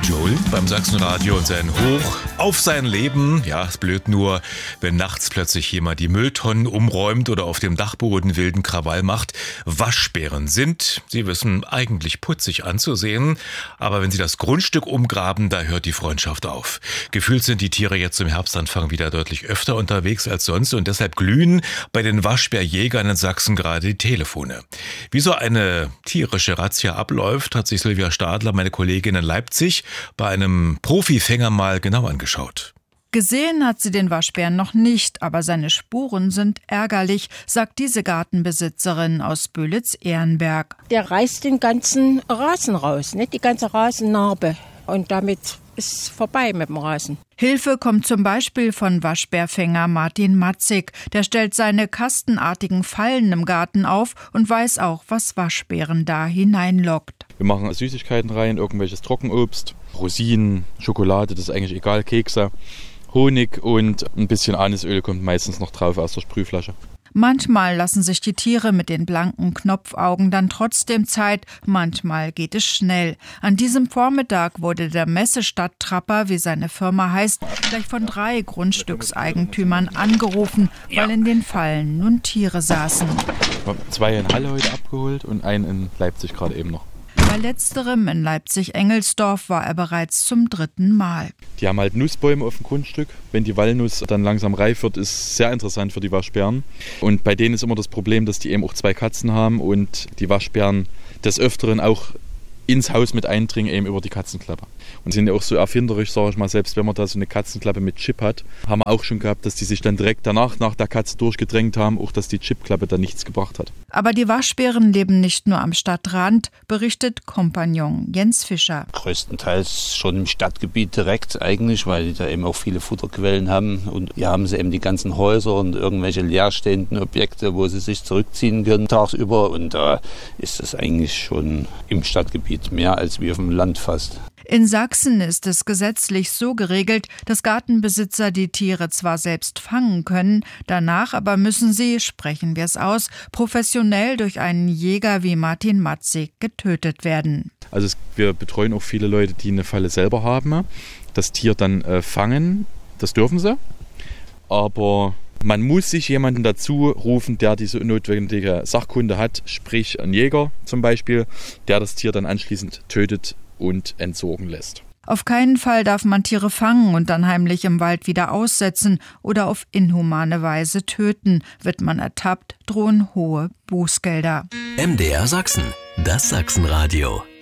Joel beim Sachsenradio und sein Hoch auf sein Leben. Ja, ist blöd nur, wenn nachts plötzlich jemand die Mülltonnen umräumt oder auf dem Dachboden wilden Krawall macht. Waschbären sind, Sie wissen, eigentlich putzig anzusehen, aber wenn sie das Grundstück umgraben, da hört die Freundschaft auf. Gefühlt sind die Tiere jetzt im Herbstanfang wieder deutlich öfter unterwegs als sonst und deshalb glühen bei den Waschbärjägern in Sachsen gerade die Telefone. Wie so eine tierische Razzia abläuft, hat sich Silvia Stadler, meine Kollegin in Leipzig, bei einem Profifänger mal genau angeschaut. Gesehen hat sie den Waschbären noch nicht, aber seine Spuren sind ärgerlich, sagt diese Gartenbesitzerin aus Böhlitz-Ehrenberg. Der reißt den ganzen Rasen raus, nicht die ganze Rasennarbe. Und damit ist vorbei mit dem Rasen. Hilfe kommt zum Beispiel von Waschbärfänger Martin Matzig. Der stellt seine kastenartigen Fallen im Garten auf und weiß auch, was Waschbären da hineinlockt. Wir machen Süßigkeiten rein, irgendwelches Trockenobst, Rosinen, Schokolade, das ist eigentlich egal, Kekse, Honig und ein bisschen Anisöl kommt meistens noch drauf aus der Sprühflasche. Manchmal lassen sich die Tiere mit den blanken Knopfaugen dann trotzdem Zeit, manchmal geht es schnell. An diesem Vormittag wurde der Messestadttrapper, wie seine Firma heißt, gleich von 3 Grundstückseigentümern angerufen, weil in den Fallen nun Tiere saßen. Wir haben 2 in Halle heute abgeholt und einen in Leipzig gerade eben noch. Bei letzterem in Leipzig-Engelsdorf war er bereits zum 3. Mal. Die haben halt Nussbäume auf dem Grundstück. Wenn die Walnuss dann langsam reif wird, ist sehr interessant für die Waschbären. Und bei denen ist immer das Problem, dass die eben auch 2 Katzen haben und die Waschbären des Öfteren auch ins Haus mit eindringen, eben über die Katzenklappe. Und sind ja auch so erfinderisch, sage ich mal, selbst wenn man da so eine Katzenklappe mit Chip hat, haben wir auch schon gehabt, dass die sich dann direkt danach, nach der Katze durchgedrängt haben, auch dass die Chipklappe dann nichts gebracht hat. Aber die Waschbären leben nicht nur am Stadtrand, berichtet Kompagnon Jens Fischer. Größtenteils schon im Stadtgebiet direkt eigentlich, weil die da eben auch viele Futterquellen haben. Und hier haben sie eben die ganzen Häuser und irgendwelche leerstehenden Objekte, wo sie sich zurückziehen können tagsüber. Und da ist es eigentlich schon im Stadtgebiet mehr als wie auf dem Land fast. In Sachsen ist es gesetzlich so geregelt, dass Gartenbesitzer die Tiere zwar selbst fangen können, danach aber müssen sie, sprechen wir es aus, professionell durch einen Jäger wie Martin Matzig getötet werden. Also wir betreuen auch viele Leute, die eine Falle selber haben, das Tier dann fangen, das dürfen sie, aber man muss sich jemanden dazu rufen, der diese notwendige Sachkunde hat, sprich ein Jäger zum Beispiel, der das Tier dann anschließend tötet und entsorgen lässt. Auf keinen Fall darf man Tiere fangen und dann heimlich im Wald wieder aussetzen oder auf inhumane Weise töten. Wird man ertappt, drohen hohe Bußgelder. MDR Sachsen, das Sachsenradio.